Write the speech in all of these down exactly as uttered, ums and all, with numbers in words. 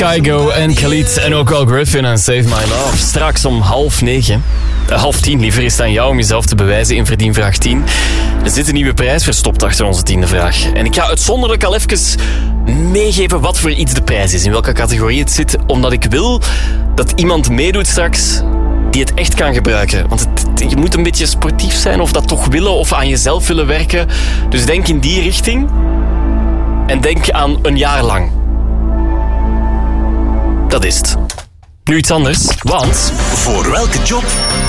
Kygo en Khalid en ook Al Griffin en Save My Love. Straks om half negen, uh, half tien liever, is het aan jou om jezelf te bewijzen in Verdienvraag tien. Er zit een nieuwe prijs verstopt achter onze tiende vraag. En ik ga uitzonderlijk al even meegeven wat voor iets de prijs is, in welke categorie het zit, omdat ik wil dat iemand meedoet straks die het echt kan gebruiken. Want het, je moet een beetje sportief zijn of dat toch willen of aan jezelf willen werken. Dus denk in die richting en denk aan een jaar lang. Dat is het. Nu iets anders, want... Voor welke job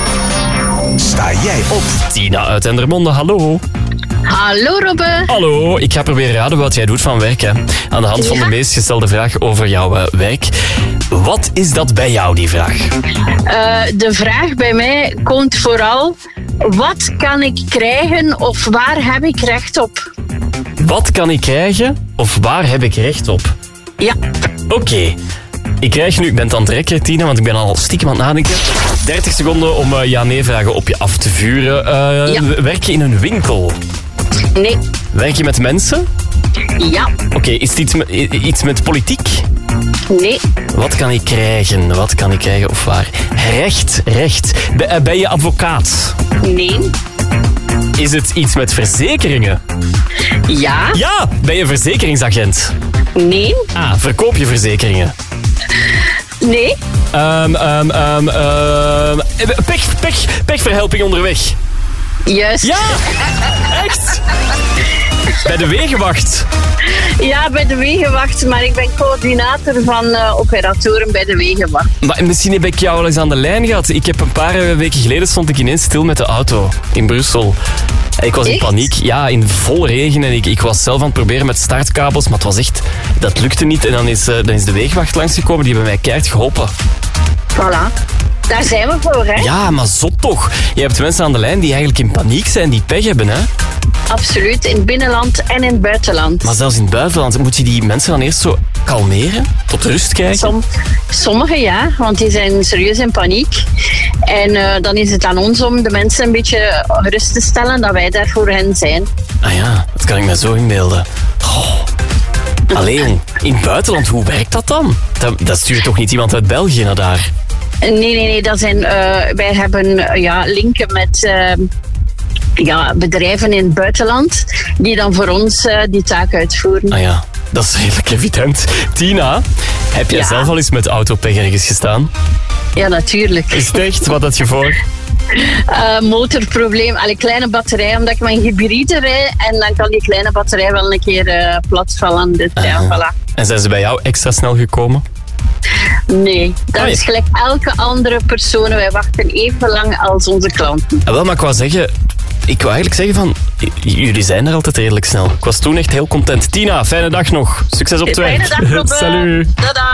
sta jij op? Tina uit Endermonde, hallo. Hallo Robbe. Hallo, ik ga proberen raden wat jij doet van werk. Hè. Aan de hand ja. van de meest gestelde vraag over jouw uh, werk. Wat is dat bij jou, die vraag? Uh, de vraag bij mij komt vooral... Wat kan ik krijgen of waar heb ik recht op? Wat kan ik krijgen of waar heb ik recht op? Ja. Oké. Okay. Ik krijg nu, ik ben het aan het rekken, Tina, want ik ben al stiekem aan het nadenken. dertig seconden om uh, ja-nee-vragen op je af te vuren. Uh, ja. Werk je in een winkel? Nee. Werk je met mensen? Ja. Oké, okay, is het iets met, iets met politiek? Nee. Wat kan ik krijgen? Wat kan ik krijgen of waar? Recht, recht. Ben, ben je advocaat? Nee. Is het iets met verzekeringen? Ja. Ja, ben je verzekeringsagent? Nee. Ah, verkoop je verzekeringen? Nee. Um, um, um, um, pech, pech, pechverhelping onderweg. Juist. Ja, echt? Bij de Wegenwacht. Ja, bij de Wegenwacht, maar ik ben coördinator van uh, operatoren bij de Wegenwacht. Maar misschien heb ik jou wel eens aan de lijn gehad. Ik heb een paar weken geleden stond ik ineens stil met de auto in Brussel. Ik was in echt? paniek, ja, in vol regen. En ik, ik was zelf aan het proberen met startkabels, maar het was echt... Dat lukte niet. En dan is, uh, dan is de Wegenwacht langsgekomen, die hebben mij keihard geholpen. Voilà. Daar zijn we voor, hè? Ja, maar zot toch. Je hebt mensen aan de lijn die eigenlijk in paniek zijn, die pech hebben, hè? Absoluut, in het binnenland en in het buitenland. Maar zelfs in het buitenland, moet je die mensen dan eerst zo kalmeren? Tot rust krijgen? Som, sommigen ja, want die zijn serieus in paniek. En uh, dan is het aan ons om de mensen een beetje gerust te stellen dat wij daar voor hen zijn. Ah ja, dat kan ik me zo inbeelden. Oh. Allee, jong, in het buitenland, hoe werkt dat dan? Dat, dat stuurt toch niet iemand uit België naar daar? Nee, nee, nee. Dat zijn, uh, wij hebben uh, ja, linken met uh, ja, bedrijven in het buitenland die dan voor ons uh, die taak uitvoeren. Ah ja, dat is redelijk evident. Tina, heb jij ja. zelf al eens met autopech ergens gestaan? Ja, natuurlijk. Is het echt? Wat had je voor? Uh, motorprobleem, alle kleine batterij, omdat ik mijn hybride rijd en dan kan die kleine batterij wel een keer uh, platvallen. Dus, uh, ja, voilà. En zijn ze bij jou extra snel gekomen? Nee, dat oh, ja. is gelijk elke andere persoon. Wij wachten even lang als onze klanten. Ja, wel, maar ik wou zeggen, ik wou eigenlijk zeggen van, jullie zijn er altijd redelijk snel. Ik was toen echt heel content. Tina, fijne dag nog. Succes op het werk. Fijne dag, Robbe. Salut. Tada.